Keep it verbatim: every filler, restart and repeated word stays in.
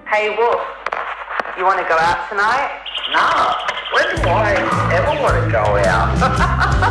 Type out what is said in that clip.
Hey, Wolf, you want to go out tonight? Nah, when do I ever want to go out?